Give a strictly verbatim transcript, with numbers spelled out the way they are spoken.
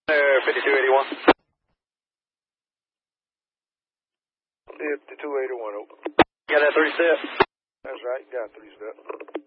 Air fifty-two eighty-one. fifty-two eighty-one, open. Got that three step? That's right, got three step.